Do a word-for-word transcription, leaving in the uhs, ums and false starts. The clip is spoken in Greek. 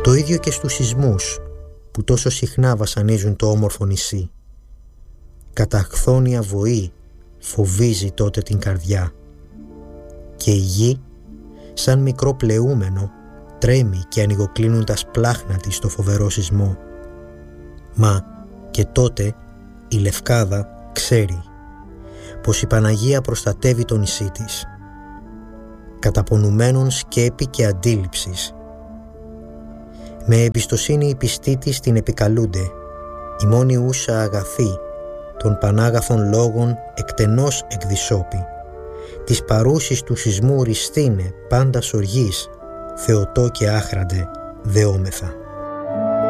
Το ίδιο και στους σεισμούς που τόσο συχνά βασανίζουν το όμορφο νησί. Καταχθόνια βοή φοβίζει τότε την καρδιά και η γη, σαν μικρό πλεούμενο, τρέμει και ανοιγοκλίνουν τα σπλάχνα της στο φοβερό σεισμό. Μα και τότε η Λευκάδα ξέρει πως η Παναγία προστατεύει το νησί της. Καταπονουμένων σκέπη και αντίληψης. Με εμπιστοσύνη οι πιστοί της την επικαλούνται, η μόνη ούσα αγαθή των πανάγαθων λόγων εκτενώς εκδισώπη, της παρούσης του σεισμού ριστήνε πάντα σοργής, Θεοτό και άχραντε δεόμεθα.